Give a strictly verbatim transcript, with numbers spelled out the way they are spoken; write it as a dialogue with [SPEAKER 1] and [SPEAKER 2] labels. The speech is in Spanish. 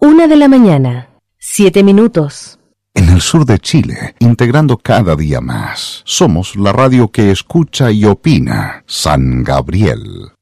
[SPEAKER 1] Una de la mañana, siete minutos.
[SPEAKER 2] En el sur de Chile, integrando cada día más, somos la radio que escucha y opina. San Gabriel.